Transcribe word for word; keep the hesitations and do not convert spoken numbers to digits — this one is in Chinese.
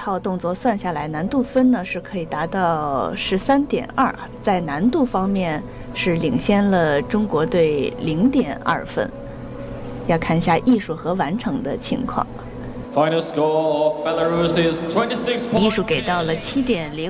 套动作算下来，难度分呢是可以达到十三点二，在难度方面是领先了中国队零点二分。要看一下艺术和完成的情况。 Final score of Belarus is twenty-six. 艺术给到了七点零。